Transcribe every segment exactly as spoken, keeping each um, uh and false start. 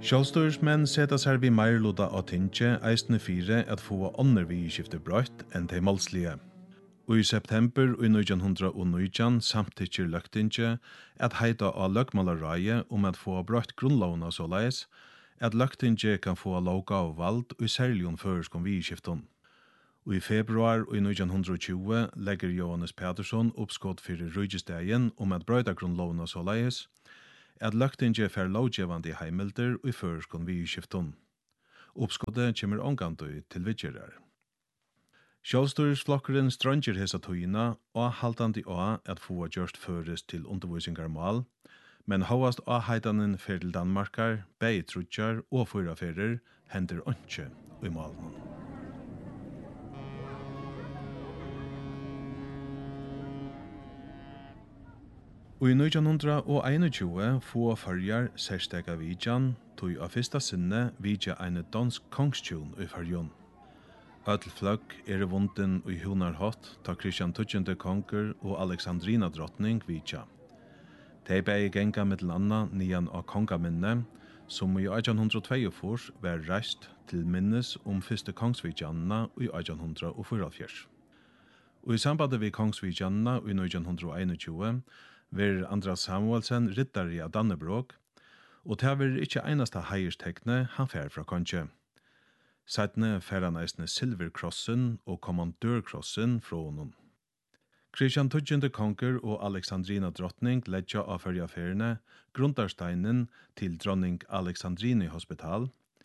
Sjálvstørismenn seta seg vi meirluta av tinge eisne fire at få ånder vi skifte brøtt enn de målslige. Og i september i nítjan hundrað og nítjan samtykker løgtinge at heita av løgmalaræje om at få brøtt grunnlovna såleis at løgtinge kan få loka og vald og særligen føreskom vi skifton. Og i februar i nítjan hundrað og tjúgu legger Johannes Pedersen oppskott fyrir rujestegen om at brøyta grunnlovna såleis at løgtinge fer lovgjevandi heimilder og i føreskon vi skifton. Oppskottet kommer ongandu til vidgerar. Sjálvstørisflokkeren stranger hesa tøyina og haltandi á at få gjørst føres til undervisningarmal, men hóast á heitanen fer til Danmarkar, bei trutjar og fyra ferir hender ønske i malen. Og i nítjan hundrað og einogtjúgu få farjar særstega vidjan, tog av fyrsta sinne vidja eine dansk kongstjón i farjon. Öll fløgg er vunden i hunarhott ta Kristian tuttjende konger og Alexandrina drottning vidja. De bei genga mittel anna nian av kongaminne, som i átjan hundrað og tveogfýrs var reist til minnes om fyrste kongsvidjanna i átjan hundrað og fýraoghálvfjerðs. Og i samband vi kongsvidjanna i nítjan hundrað og einogtjúgu ver Andras Samuelsen riddari av Dannebrog, og det var ikkje einasta heirstekne han fer fra konge. Seitne fer han eisne silverkrossen og kommandørkrossen fra honom. Kristian tuttjende konger og Alexandrina drottning ledja av fyrjaferne grundarsteinen til dronning Alexandrini hospital,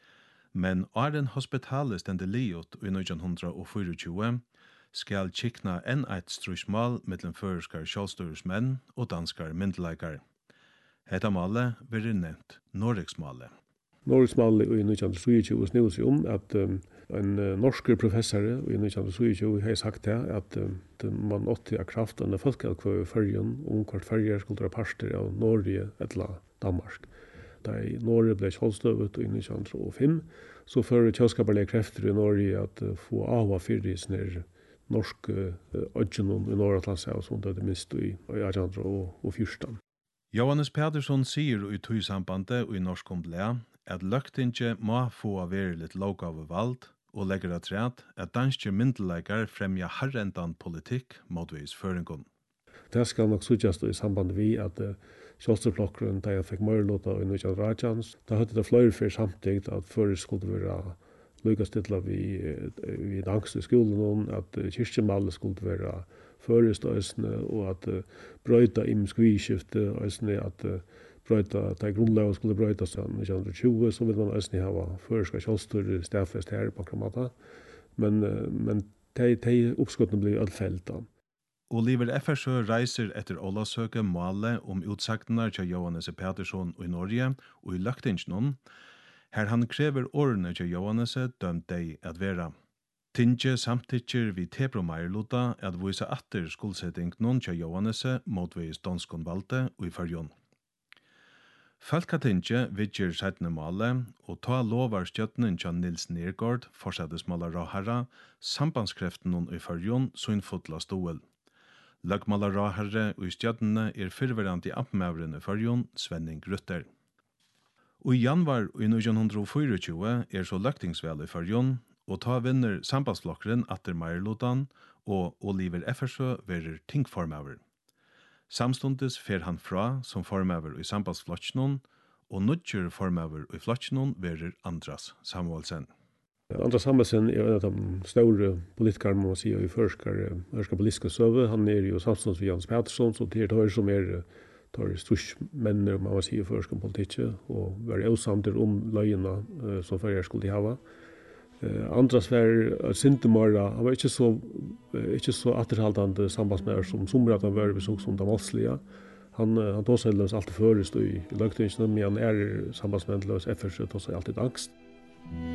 men åren hospitalet stende liot i nítjan hundrað og fýraogtjúgu skal kikna enn eit strusmal mellom føreskar sjálvstørismenn og danskar myndleikar. Hetta male blir nevnt Norriksmale. Norriksmale i nítjan hundrað og syvogtjúgu snúði seg om at um, en uh, norsk professor i nítjan hundrað og syvogtjúgu har sagt det, at um, man åtti av kraften av folket i Førjen om hvort Førjer skulle være parster av Norge eller Danmark. Da i Norge ble sjálvstøvet i nítjan hundrað og fimm, så fører kjøskaparlige krefter i Norge at uh, få av av fyrrisner norsk ødgenon i Norratlandshav som det er minst i átjan hundrað og fjúrtan. Johannes Pedersen sier i tøysambandet og i norsk omblea at løgtinge må få veriligt lovgave vald og legger at rett at danske myndeleikar fremja harrendan politikk motvis føringon. Det skal nok suggest i samband vi at uh, sjálvstørisflokkeren da jeg fikk mørlåta i nítjan hundrað og átjan, da hadde det flere for samtidig at før skulle være lykkast til at vi, vi angst i skolen at kyrkjemallet skulle være førest øsne, og at uh, brøyta imsk vidskifte øsne, at uh, brøyta, at grunnlaget skulle brøytas i nítjan hundrað og tjúgu, så vil man øsne hava føreska kjølstørre stedfest her på akkurat. Men, uh, men de, de oppskottene blir allfeldt. Oliver Effersø reiser etter Olavsøke male om utsagtene til Johannes Pedersen i Norge og i Løgtingen, her han krever årene til Johannese dømt deg at vera. Tinge samtikker vi tebromeierluta at vise atter skuldsetting noen til Johannese motvis danskon valde og i Førjon. Falkatinge vidger seitne male, og ta lovar stjøtnen til Nils Nergård, forsettesmaler Rahara, sambandskreften noen i Førjon, så fotla ståel. Løgmaler Rahare og i stjøtnene er fyrverant i ampmævren i Førjon, Svenning Rutter. Og i januar i nítjan hundrað og fýraogtjúgu er så løgtingsvel i Førjon, og ta vinner sambandsflokkeren atter Meierlutan, og Oliver Effersø verer tingformaver. Samstundes fer han fra som formaver i sambandsflokkenen, og nudger formaver i flokkenen verer Andras Samuelsen. Andras Samuelsen er en av de store politikere, må man si, i førskar, førskar politiske søve. Han er jo samstundes ved Johannes Pedersen, så det er det som er tar størst menner, man må si, i førskar politikk, og være avsamter om løgene uh, som førjer skulle hava. Uh, Andras var Sintemara, han var ikke så, uh, ikke så atterhaldande sambandsmær som somrat han var, vi såg som de valslige. Han, uh, han tog seg løs alltid førest i, i løgtingen, men han er sambandsmær løs F R, tog seg alltid angst.